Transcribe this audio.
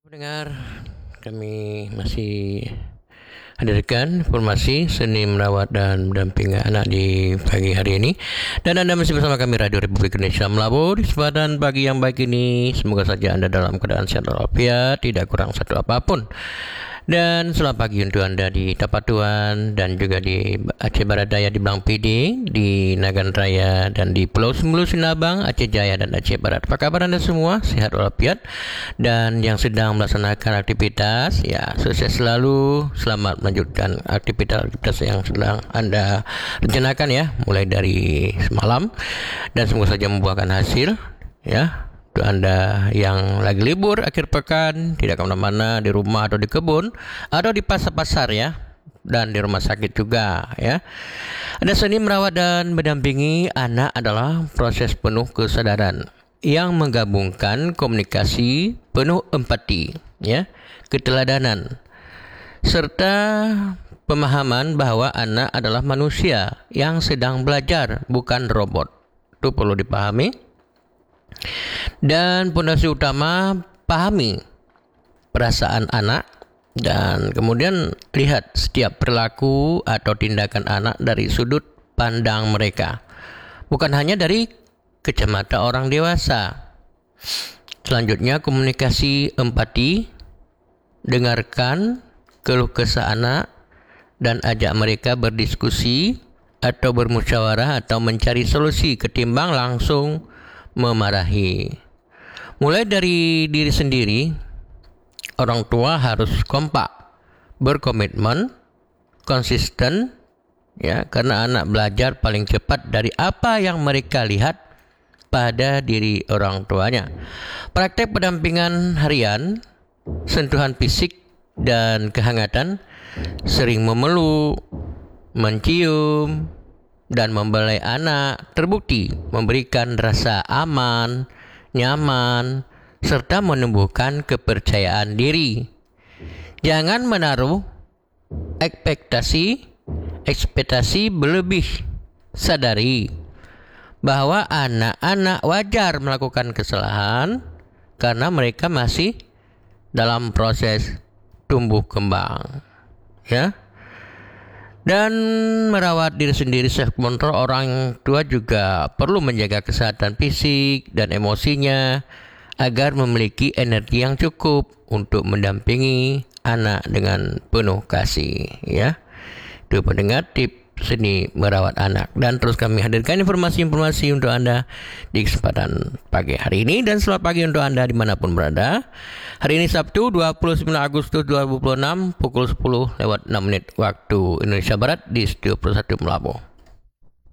Pendengar, kami masih hadirkan informasi seni merawat dan mendampingi anak di pagi hari ini. Dan Anda masih bersama kami Radio Republik Indonesia Melabu. Di kesempatan pagi yang baik ini, semoga saja Anda dalam keadaan sehat walafiat, tidak kurang satu apapun. Dan selamat pagi untuk Anda di Tapatuan dan juga di Aceh Barat Daya di Blang PD, di Nagan Raya dan di Pulau Semulu Sinabang, Aceh Jaya dan Aceh Barat. Apa kabar Anda semua? Sehat walafiat. Dan yang sedang melaksanakan aktivitas, ya sukses selalu. Selamat melanjutkan aktivitas yang sedang Anda rencanakan ya, mulai dari semalam. Dan semoga saja membuahkan hasil ya. Untuk Anda yang lagi libur akhir pekan, tidak kemana-mana, di rumah atau di kebun atau di pasar-pasar ya, dan di rumah sakit juga ya. Ada seni merawat dan mendampingi anak adalah proses penuh kesadaran yang menggabungkan komunikasi penuh empati ya, keteladanan serta pemahaman bahwa anak adalah manusia yang sedang belajar, bukan robot. Itu perlu dipahami. Dan pondasi utama, pahami perasaan anak dan kemudian lihat setiap perilaku atau tindakan anak dari sudut pandang mereka, bukan hanya dari kacamata orang dewasa. Selanjutnya, komunikasi empati, dengarkan keluh kesah anak dan ajak mereka berdiskusi atau bermusyawarah atau mencari solusi ketimbang langsung memarahi. Mulai dari diri sendiri, orang tua harus kompak, berkomitmen, konsisten ya, karena anak belajar paling cepat dari apa yang mereka lihat pada diri orang tuanya. Praktek pendampingan harian, sentuhan fisik dan kehangatan, sering memeluk, mencium dan membelai anak terbukti memberikan rasa aman, nyaman, serta menumbuhkan kepercayaan diri. Jangan menaruh ekspektasi berlebih. Sadari bahwa anak-anak wajar melakukan kesalahan karena mereka masih dalam proses tumbuh kembang. Ya. Dan merawat diri sendiri, self control. Orang tua juga perlu menjaga kesehatan fisik dan emosinya agar memiliki energi yang cukup untuk mendampingi anak dengan penuh kasih ya. Itu pendengar tips seni merawat anak, dan terus kami hadirkan informasi-informasi untuk Anda di kesempatan pagi hari ini. Dan selamat pagi untuk Anda dimanapun berada. Hari ini Sabtu 29 Agustus 2026 pukul 10 lewat 6 menit waktu Indonesia Barat di Studio Pro 1 Melabu.